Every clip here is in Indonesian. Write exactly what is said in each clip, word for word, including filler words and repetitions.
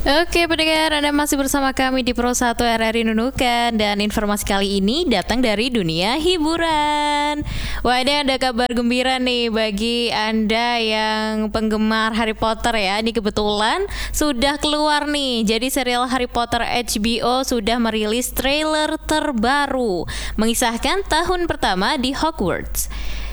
Oke pendengar, Anda masih bersama kami di Pro satu R R I Nunukan. Dan informasi kali ini datang dari dunia hiburan. Wah, ini ada kabar gembira nih bagi Anda yang penggemar Harry Potter ya. Ini kebetulan sudah keluar nih. Jadi serial Harry Potter H B O sudah merilis trailer terbaru mengisahkan tahun pertama di Hogwarts.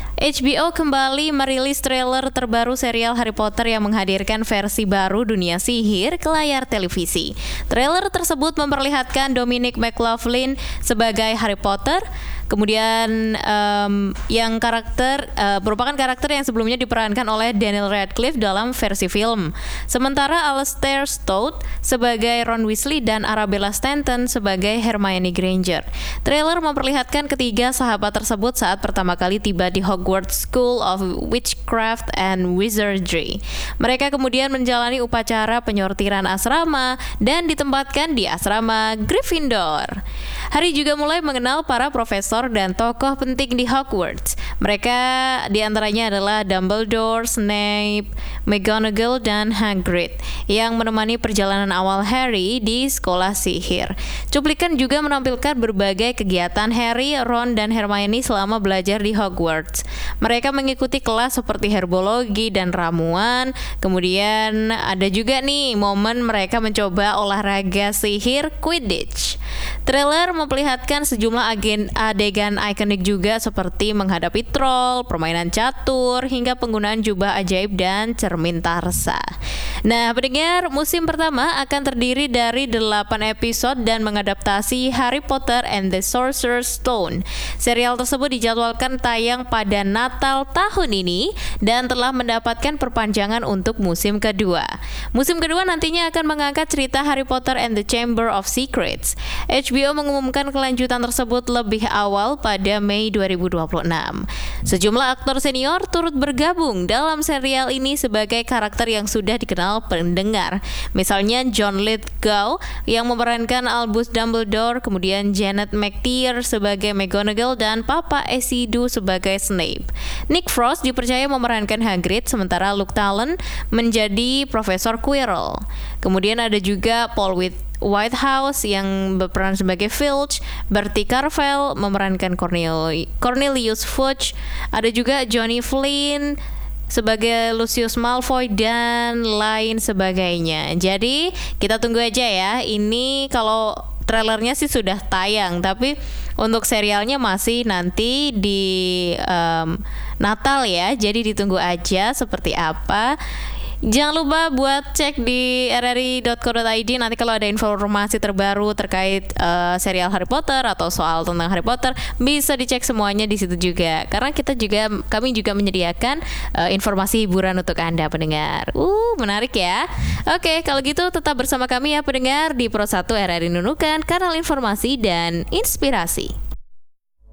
H B O kembali merilis trailer terbaru serial Harry Potter yang menghadirkan versi baru dunia sihir ke layar televisi. Trailer tersebut memperlihatkan Dominic McLaughlin sebagai Harry Potter, kemudian um, yang karakter uh, merupakan karakter yang sebelumnya diperankan oleh Daniel Radcliffe dalam versi film. Sementara Alastair Stout sebagai Ron Weasley dan Arabella Stanton sebagai Hermione Granger. Trailer memperlihatkan ketiga sahabat tersebut saat pertama kali tiba di Hogwarts School of Witchcraft and Wizardry. Mereka kemudian menjalani upacara penyortiran asrama dan ditempatkan di asrama Gryffindor. Harry juga mulai mengenal para profesor dan tokoh penting di Hogwarts. Mereka diantaranya adalah Dumbledore, Snape, McGonagall, dan Hagrid yang menemani perjalanan awal Harry di sekolah sihir. Cuplikan juga menampilkan berbagai kegiatan Harry, Ron, dan Hermione selama belajar di Hogwarts. Mereka mengikuti kelas seperti herbologi dan ramuan. Kemudian ada juga nih momen mereka mencoba olahraga sihir Quidditch. Trailer memperlihatkan sejumlah agen adegan ikonik juga seperti menghadapi troll, permainan catur, hingga penggunaan jubah ajaib dan cermin Tarsa. Nah, pendengar, musim pertama akan terdiri dari delapan episode dan mengadaptasi Harry Potter and the Sorcerer's Stone. Serial tersebut dijadwalkan tayang pada Natal tahun ini dan telah mendapatkan perpanjangan untuk musim kedua. Musim kedua nantinya akan mengangkat cerita Harry Potter and the Chamber of Secrets. H B O mengumumkan kelanjutan tersebut lebih awal pada Mei dua ribu dua puluh enam. Sejumlah aktor senior turut bergabung dalam serial ini sebagai karakter yang sudah dikenal pendengar. Misalnya John Lithgow yang memerankan Albus Dumbledore, kemudian Janet McTeer sebagai McGonagall dan Papa Esidu sebagai Snape. Nick Frost dipercaya memerankan Hagrid, sementara Luke Talon menjadi Profesor Quirrell. Kemudian ada juga Paul Whit Whitehouse yang berperan sebagai Filch, Bertie Carvel memerankan Cornel- Cornelius Fudge, ada juga Johnny Flynn sebagai Lucius Malfoy dan lain sebagainya. Jadi kita tunggu aja ya. Ini kalau trailernya sih sudah tayang, tapi untuk serialnya masih nanti di um, Natal ya. Jadi ditunggu aja seperti apa. Jangan lupa buat cek di r r i dot co dot i d nanti kalau ada informasi terbaru terkait uh, serial Harry Potter atau soal tentang Harry Potter, bisa dicek semuanya di situ juga. Karena kita juga kami juga menyediakan uh, informasi hiburan untuk Anda pendengar. Uh, menarik ya. Oke, kalau gitu tetap bersama kami ya pendengar di Pro satu R R I Nunukan, kanal informasi dan inspirasi.